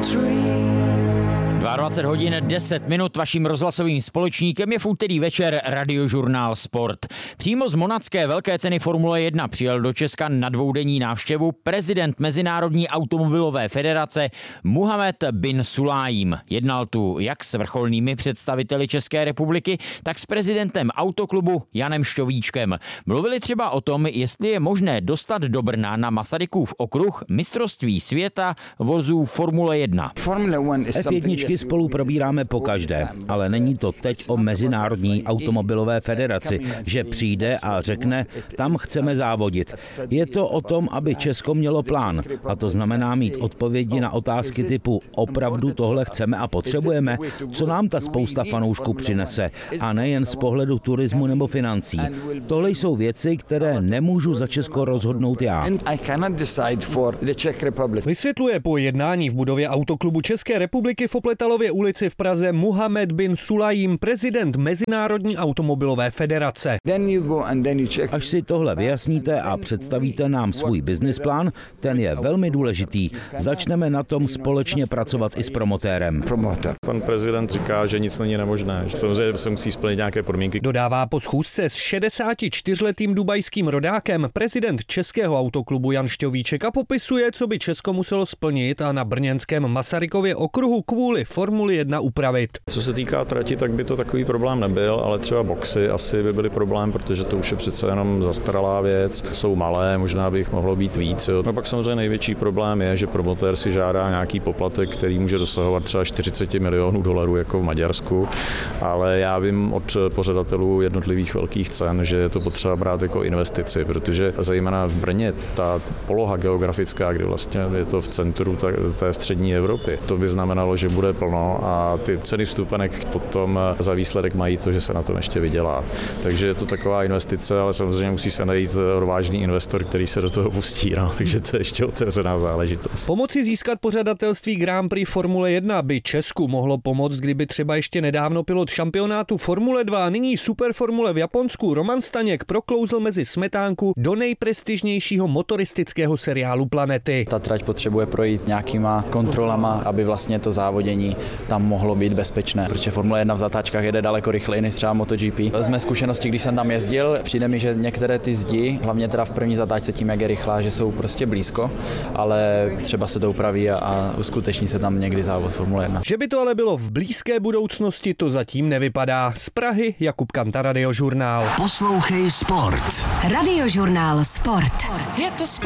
22 hodin 10 minut, vaším rozhlasovým společníkem je v úterý večer Radiožurnál Sport. Přímo z monacké velké ceny Formule 1 přijel do Česka na dvoudenní návštěvu prezident Mezinárodní automobilové federace Muhammad bin Sulájím. Jednal tu jak s vrcholnými představiteli České republiky, tak s prezidentem autoklubu Janem Šťovíčkem. Mluvili třeba o tom, jestli je možné dostat do Brna na Masarykův okruh mistrovství světa vozů Formule 1. F1 spolu probíráme pokaždé, ale není to teď o Mezinárodní automobilové federaci, že přijde a řekne, tam chceme závodit. Je to o tom, aby Česko mělo plán, a to znamená mít odpovědi na otázky typu opravdu tohle chceme a potřebujeme, co nám ta spousta fanoušků přinese, a nejen z pohledu turismu nebo financí. Tohle jsou věci, které nemůžu za Česko rozhodnout já. Vysvětluje po jednání v budově Autoklubu České republiky v Opletalově ulici v Praze Muhammad bin Sulájím, prezident Mezinárodní automobilové federace. Až si tohle vyjasníte a představíte nám svůj business plán, ten je velmi důležitý. Začneme na tom společně pracovat i s promotérem. Pan prezident říká, že nic není nemožné. Samozřejmě se musí splnit nějaké podmínky. Dodává po schůzce s 64letým dubajským rodákem prezident Českého autoklubu Jan Šťovíček a popisuje, co by Česko muselo splnit a na brněnském Masarykově okruhu kvůli Formuli 1 upravit. Co se týká trati, tak by to takový problém nebyl, ale třeba boxy asi by byly problém, protože to už je přece jenom zastaralá věc. Jsou malé, možná by jich mohlo být víc. Jo. No pak samozřejmě největší problém je, že promotér si žádá nějaký poplatek, který může dosahovat třeba 40 milionů dolarů jako v Maďarsku, ale já vím od pořadatelů jednotlivých velkých cen, že je to potřeba brát jako investici, protože zejména v Brně ta poloha geografická, kdy vlastně je to v centru té střední Evropy, to by znamenalo, že bude plno a ty ceny vstupenek potom za výsledek mají to, že se na tom ještě vydělá. Takže je to taková investice, ale samozřejmě musí se najít odvážný investor, který se do toho pustí, no, takže to je ještě otevřená záležitost. Pomoci získat pořadatelství Grand Prix Formule 1 by Česku mohlo pomoct, kdyby třeba ještě nedávno pilot šampionátu Formule 2 a nyní Superformule v Japonsku Roman Staněk proklouzl mezi smetánku do nejprestižnějšího motoristického seriálu planety. Ta trať potřebuje projít nějakýma kontrolama, aby vlastně to závodění tam mohlo být bezpečné, protože Formule 1 v zatáčkách jede daleko rychleji než třeba MotoGP. Z mé zkušenosti, když jsem tam jezdil, přijde mi, že některé ty zdi, hlavně teda v první zatáčce tím, jak je rychlá, že jsou prostě blízko, ale třeba se to upraví a uskuteční se tam někdy závod Formule 1. Že by to ale bylo v blízké budoucnosti, to zatím nevypadá. Z Prahy Jakub Kanta, Radiožurnál. Poslouchej Sport. Radiožurnál Sport. Je to sport.